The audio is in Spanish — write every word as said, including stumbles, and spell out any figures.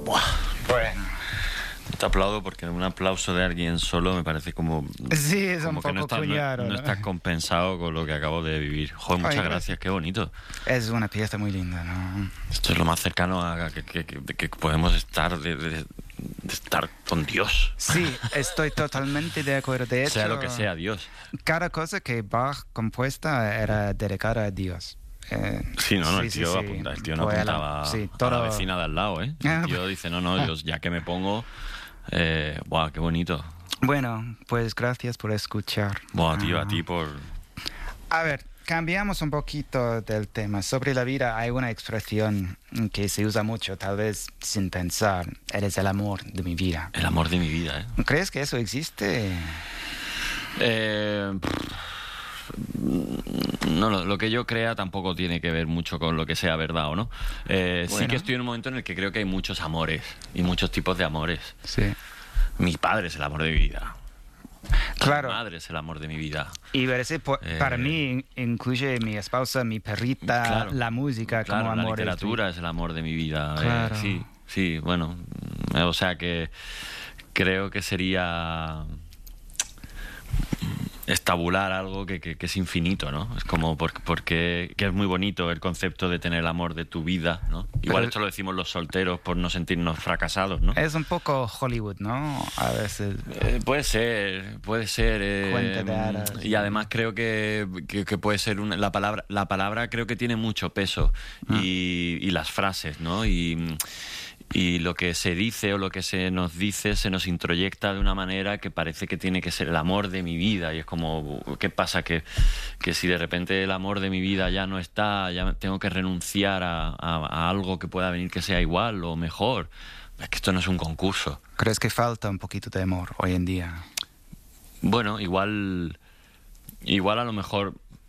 Buah. Bueno. Te aplaudo porque un aplauso de alguien solo me parece como... Sí, es como un que poco no estás, cuñado, no, no ¿no? estás compensado con lo que acabo de vivir. Joder, muchas Ay, gracias, gracias. qué bonito. Es una pieza muy linda, ¿no? Esto es lo más cercano a que, que, que, que podemos estar de, de, de estar con Dios. Sí, estoy totalmente de acuerdo. De hecho, Sea lo que sea, Dios. cada cosa que Bach compuesta era dedicada a Dios. Eh, Sí, no, no, sí, el sí, tío, sí. apunta, el tío no Pues a la- apuntaba sí, a todo- la vecina de al lado, ¿eh? El tío dice, no, no, yo ya que me pongo... Eh, buah, qué bonito. Bueno, pues gracias por escuchar. Buah, tío, Ah. a ti por... A ver, cambiamos un poquito del tema. Sobre la vida hay una expresión que se usa mucho, tal vez sin pensar. Eres el amor de mi vida. El amor de mi vida, ¿eh? ¿Crees que eso existe? Eh, no, lo, lo que yo crea tampoco tiene que ver mucho con lo que sea verdad o no. Eh, Sí Bueno. que estoy en un momento en el que creo que hay muchos amores y muchos tipos de amores. Sí. Mi padre es el amor de mi vida. Claro. Mi madre es el amor de mi vida. Y parece, po- Eh, para mí incluye mi esposa, mi perrita, Claro. la música Claro, como la amor. literatura es el amor de mi vida. eh, Claro. sí, sí, bueno. eh, O sea que creo que sería estabular algo que, que, que es infinito, ¿no? Es como porque, porque que es muy bonito el concepto de tener el amor de tu vida, ¿no? Igual Pero- esto lo decimos los solteros por no sentirnos fracasados, ¿no? Es un poco Hollywood, ¿no? A veces. Eh, puede ser, puede ser. eh, Cuento de hadas. y además creo que, que, que puede ser una, la palabra, la palabra creo que tiene mucho peso y, y las frases, ¿no? Y, y lo que se dice o lo que se nos dice se nos introyecta de una manera que parece que tiene que ser el amor de mi vida y es como, ¿qué pasa? Que, que si de repente el amor de mi vida ya no está, ya tengo que renunciar a, a, a algo que pueda venir que sea igual o mejor. Es que esto no es un concurso. ¿Crees que falta un poquito de amor hoy en día? Bueno, igual, igual a lo mejor